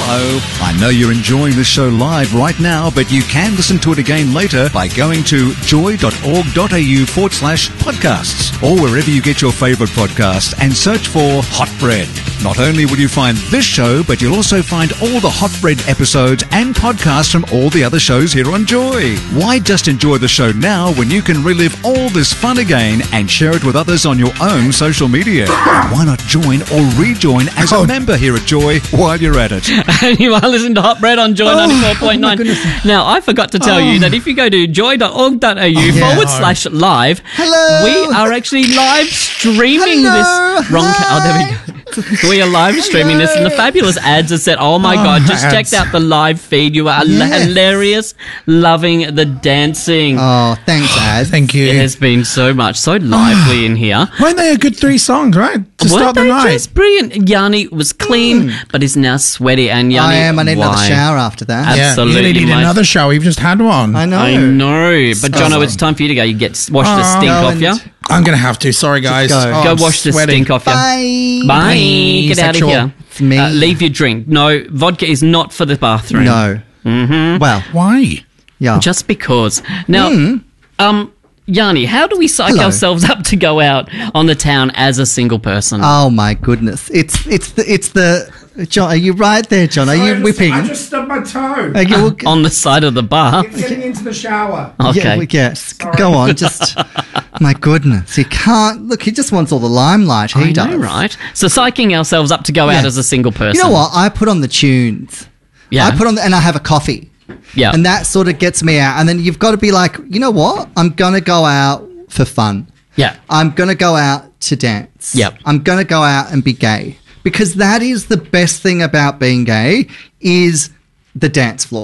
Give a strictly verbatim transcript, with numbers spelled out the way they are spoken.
Hello. I know you're enjoying the show live right now, but you can listen to it again later by going to joy.org.au forward slash podcasts or wherever you get your favourite podcasts and search for Hot Bread. Not only will you find this show, but you'll also find all the Hot Bread episodes and podcasts from all the other shows here on Joy. Why just enjoy the show now when you can relive all this fun again and share it with others on your own social media? Why not join or rejoin as a member here at Joy while you're at it? And you are listening to Hot Bread on Joy Oh, ninety-four point nine. oh Now, I forgot to tell Oh. you that if you go to joy.org.au yeah. forward slash live, Hello. we are actually live streaming Hello. this. Wrong. Ca- oh, there we go. We are live streaming this, and the fabulous ads have said, oh my Oh, God, just ads. checked out the live feed. You are Yes. hilarious, loving the dancing. Oh, thanks, Ad. Thank you. It has been so much, so lively in here. Weren't they a good three songs, right? To Weren't start the they night. just brilliant? Yanni was clean, but is now sweaty. And Yanni, I am. I need another why? shower after that. Yeah, Absolutely, you need mate. another show. You've just had one. I know. I know. But, Jono, Awesome. it's time for you to go. You get wash the Oh, stink go off and- you. I'm going to have to. Sorry, guys. go. Oh, Go I'm wash the sweating. stink off you. Bye. Bye. Bye. Get out of Sexual. here. It's me. Uh, leave your drink. No, vodka is not for the bathroom. No. Mm-hmm. Well, Why? yeah. Just because. Now, Hmm. um, Yanni, how do we psych Hello. ourselves up to go out on the town as a single person? Oh my goodness! It's it's the it's the John. Are you right there, John? Are you whipping? I just stubbed my toe. Are you, well, on the side of the bar? Getting into the shower. Okay. Yeah, well, yes. Go on. Just my goodness. He can't look. He just wants all the limelight. He I does. know, right? So psyching ourselves up to go out Yeah. as a single person. You know what? I put on the tunes. Yeah. I put on the, and I have a coffee. Yeah. And that sort of gets me out. And then you've got to be like, you know what? I'm gonna go out for fun. Yeah. I'm going to go out to dance. Yep. I'm going to go out and be gay. Because that is the best thing about being gay is the dance floor.